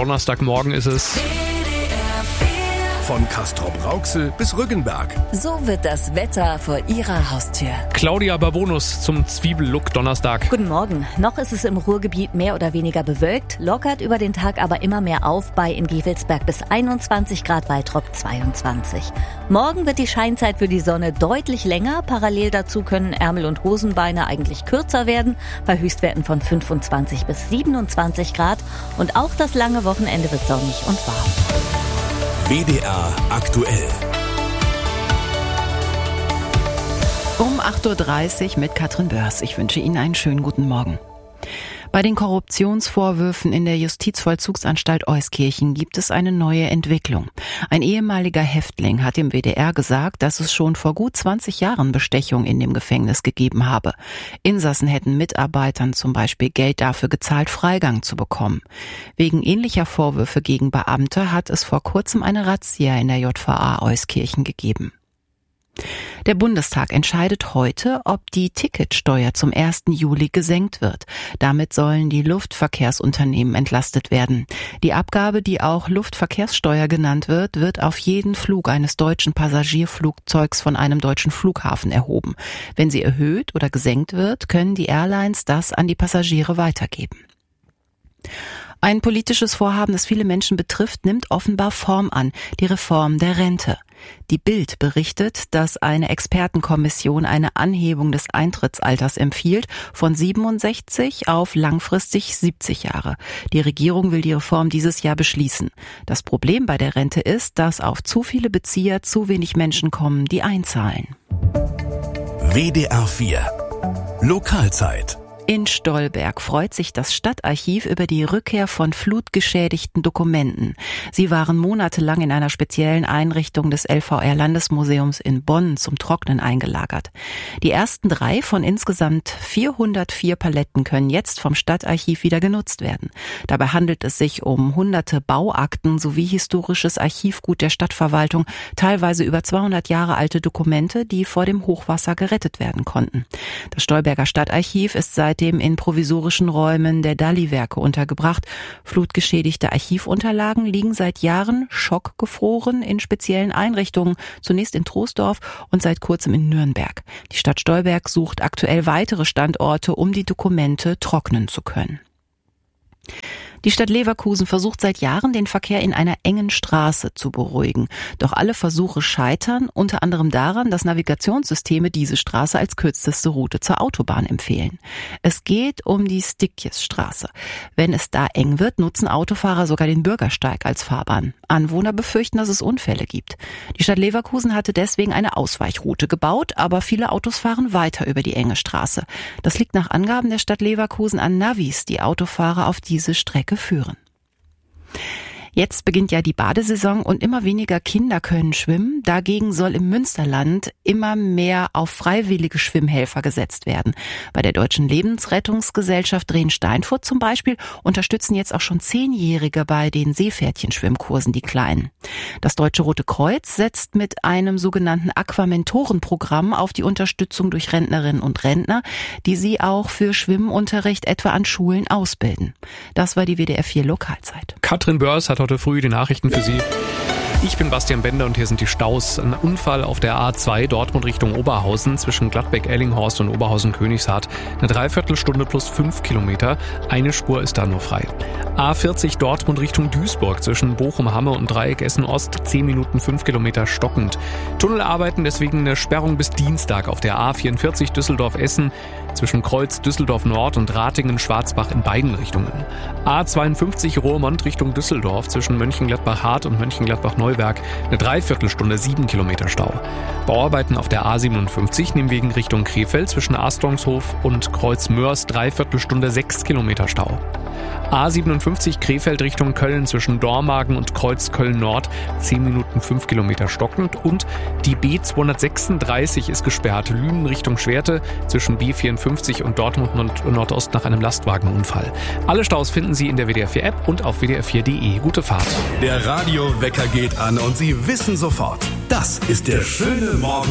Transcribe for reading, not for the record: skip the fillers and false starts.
Donnerstagmorgen ist es. Von Castrop-Rauxel bis Rüggenberg. So wird das Wetter vor Ihrer Haustür. Claudia Babonus zum Zwiebellook Donnerstag. Guten Morgen. Noch ist es im Ruhrgebiet mehr oder weniger bewölkt, lockert über den Tag aber immer mehr auf, bei in Gevelsberg bis 21 Grad, Waltrop 22. Morgen wird die Scheinzeit für die Sonne deutlich länger. Parallel dazu können Ärmel und Hosenbeine eigentlich kürzer werden, bei Höchstwerten von 25 bis 27 Grad. Und auch das lange Wochenende wird sonnig und warm. WDR aktuell. Um 8.30 Uhr mit Katrin Börs. Ich wünsche Ihnen einen schönen guten Morgen. Bei den Korruptionsvorwürfen in der Justizvollzugsanstalt Euskirchen gibt es eine neue Entwicklung. Ein ehemaliger Häftling hat dem WDR gesagt, dass es schon vor gut 20 Jahren Bestechung in dem Gefängnis gegeben habe. Insassen hätten Mitarbeitern zum Beispiel Geld dafür gezahlt, Freigang zu bekommen. Wegen ähnlicher Vorwürfe gegen Beamte hat es vor kurzem eine Razzia in der JVA Euskirchen gegeben. Der Bundestag entscheidet heute, ob die Ticketsteuer zum 1. Juli gesenkt wird. Damit sollen die Luftverkehrsunternehmen entlastet werden. Die Abgabe, die auch Luftverkehrssteuer genannt wird, wird auf jeden Flug eines deutschen Passagierflugzeugs von einem deutschen Flughafen erhoben. Wenn sie erhöht oder gesenkt wird, können die Airlines das an die Passagiere weitergeben. Ein politisches Vorhaben, das viele Menschen betrifft, nimmt offenbar Form an: die Reform der Rente. Die Bild berichtet, dass eine Expertenkommission eine Anhebung des Eintrittsalters empfiehlt von 67 auf langfristig 70 Jahre. Die Regierung will die Reform dieses Jahr beschließen. Das Problem bei der Rente ist, dass auf zu viele Bezieher zu wenig Menschen kommen, die einzahlen. WDR 4 Lokalzeit. In Stolberg freut sich das Stadtarchiv über die Rückkehr von flutgeschädigten Dokumenten. Sie waren monatelang in einer speziellen Einrichtung des LVR-Landesmuseums in Bonn zum Trocknen eingelagert. Die ersten 3 von insgesamt 404 Paletten können jetzt vom Stadtarchiv wieder genutzt werden. Dabei handelt es sich um hunderte Bauakten sowie historisches Archivgut der Stadtverwaltung, teilweise über 200 Jahre alte Dokumente, die vor dem Hochwasser gerettet werden konnten. Das Stolberger Stadtarchiv ist seitdem in provisorischen Räumen der Dalli-Werke untergebracht. Flutgeschädigte Archivunterlagen liegen seit Jahren schockgefroren in speziellen Einrichtungen, zunächst in Troisdorf und seit kurzem in Nürnberg. Die Stadt Stolberg sucht aktuell weitere Standorte, um die Dokumente trocknen zu können. Die Stadt Leverkusen versucht seit Jahren, den Verkehr in einer engen Straße zu beruhigen. Doch alle Versuche scheitern, unter anderem daran, dass Navigationssysteme diese Straße als kürzeste Route zur Autobahn empfehlen. Es geht um die Stikjesstraße. Wenn es da eng wird, nutzen Autofahrer sogar den Bürgersteig als Fahrbahn. Anwohner befürchten, dass es Unfälle gibt. Die Stadt Leverkusen hatte deswegen eine Ausweichroute gebaut, aber viele Autos fahren weiter über die enge Straße. Das liegt nach Angaben der Stadt Leverkusen an Navis, die Autofahrer auf diese Strecke führen. Jetzt beginnt ja die Badesaison und immer weniger Kinder können schwimmen. Dagegen soll im Münsterland immer mehr auf freiwillige Schwimmhelfer gesetzt werden. Bei der Deutschen Lebensrettungsgesellschaft Drehen-Steinfurt zum Beispiel unterstützen jetzt auch schon 10-Jährige bei den Seepferdchenschwimmkursen die Kleinen. Das Deutsche Rote Kreuz setzt mit einem sogenannten Aquamentorenprogramm auf die Unterstützung durch Rentnerinnen und Rentner, die sie auch für Schwimmunterricht etwa an Schulen ausbilden. Das war die WDR 4 Lokalzeit. Katrin Börs hat heute früh die Nachrichten für Sie. Ich bin Bastian Bender und hier sind die Staus. Ein Unfall auf der A2 Dortmund Richtung Oberhausen zwischen Gladbeck-Ellinghorst und Oberhausen-Königshardt. Eine Dreiviertelstunde plus 5 Kilometer. Eine Spur ist da nur frei. A40 Dortmund Richtung Duisburg zwischen Bochum-Hamme und Dreieck Essen-Ost. 10 Minuten 5 Kilometer stockend. Tunnelarbeiten, deswegen eine Sperrung bis Dienstag auf der A44 Düsseldorf-Essen zwischen Kreuz Düsseldorf-Nord und Ratingen-Schwarzbach in beiden Richtungen. A52 Roermond Richtung Düsseldorf zwischen Mönchengladbach-Hart und Mönchengladbach-Neuwerk. Eine Dreiviertelstunde 7 Kilometer Stau. Bauarbeiten auf der A57 nehmen Wegen Richtung Krefeld zwischen Astronshof und Kreuz Mörs. Dreiviertelstunde 6 Kilometer Stau. A57 Krefeld Richtung Köln zwischen Dormagen und Kreuz Köln-Nord, 10 Minuten 5 Kilometer stockend. Und die B236 ist gesperrt, Lünen Richtung Schwerte zwischen B54 und Dortmund Nordost nach einem Lastwagenunfall. Alle Staus finden Sie in der WDR 4 App und auf wdr4.de. Gute Fahrt. Der Radiowecker geht an und Sie wissen sofort, das ist der schöne Morgen.